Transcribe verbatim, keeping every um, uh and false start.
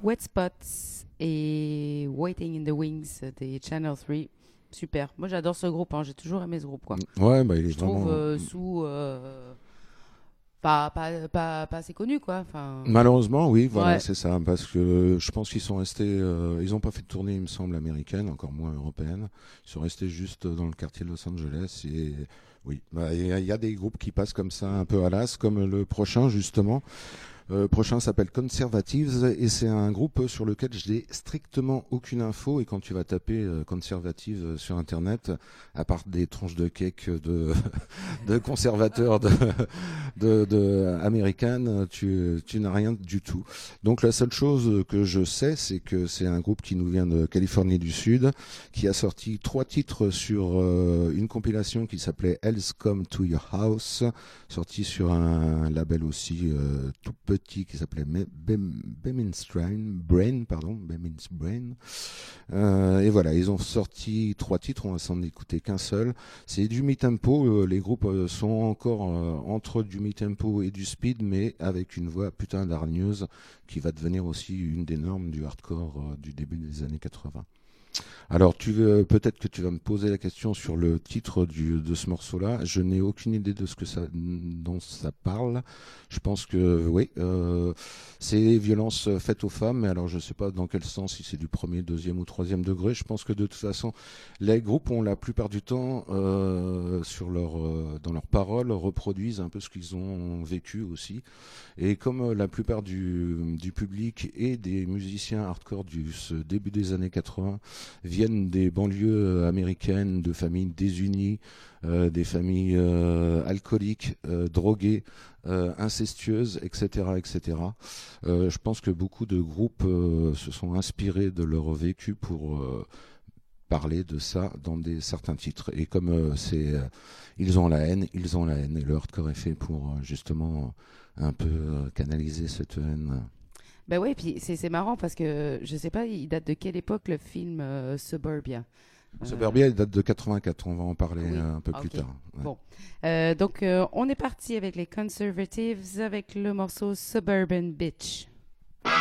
Wet Spots et Waiting in the Wings des Channel trois. Super. Moi, j'adore ce groupe. Hein. J'ai toujours aimé ce groupe. Quoi. Ouais, bah, il est Je vraiment. trouve euh, sous. Euh, pas, pas, pas, pas assez connu, quoi. Enfin, Malheureusement, oui, voilà, ouais. c'est ça, parce que je pense qu'ils sont restés, euh, ils n'ont pas fait de tournée, il me semble, américaine, encore moins européenne. Ils sont restés juste dans le quartier de Los Angeles. Et oui, bah, il y, a- il y a des groupes qui passent comme ça, un peu à l'as, comme le prochain justement. Euh, Le prochain s'appelle Conservatives et c'est un groupe sur lequel je n'ai strictement aucune info. Et quand tu vas taper euh, Conservatives sur internet, à part des tranches de cake de, de conservateurs de, de, de américaines, tu, tu n'as rien du tout. Donc la seule chose que je sais, c'est que c'est un groupe qui nous vient de Californie du Sud, qui a sorti trois titres sur euh, une compilation qui s'appelait Else Come to Your House, sorti sur un label aussi euh, tout petit qui s'appelait Bemin's Brain, pardon, Bemin's Brain. Euh, et voilà, ils ont sorti trois titres, on va s'en écouter qu'un seul. C'est du mi-tempo, euh, les groupes euh, sont encore euh, entre du mi-tempo et du speed, mais avec une voix putain d'hargneuse qui va devenir aussi une des normes du hardcore euh, du début des années quatre-vingts. Alors, tu veux, peut-être que tu vas me poser la question sur le titre du, de ce morceau-là. Je n'ai aucune idée de ce que ça, dont ça parle. Je pense que oui, euh, c'est violences faites aux femmes, mais alors je ne sais pas dans quel sens, si c'est du premier, deuxième ou troisième degré. Je pense que de toute façon, les groupes ont la plupart du temps, euh, sur leur, euh, dans leurs paroles, reproduisent un peu ce qu'ils ont vécu aussi. Et comme euh, la plupart du, du public et des musiciens hardcore du ce début des années quatre-vingts viennent des banlieues américaines, de familles désunies, euh, des familles euh, alcooliques, euh, droguées, euh, incestueuses, et cetera, et cetera. Euh, je pense que beaucoup de groupes euh, se sont inspirés de leur vécu pour euh, parler de ça dans des certains titres. Et comme euh, c'est, euh, ils ont la haine, ils ont la haine, et le hardcore est fait pour euh, justement un peu euh, canaliser cette haine. Ben ouais, puis c'est c'est marrant parce que je sais pas, il date de quelle époque le film euh, Suburbia. Euh, Suburbia, il date de quatre-vingt-quatre, on va en parler oui, euh, un peu ah, plus ok. tard. Ouais. Bon, Euh, donc euh, on est parti avec les Conservatives avec le morceau Suburban Bitch.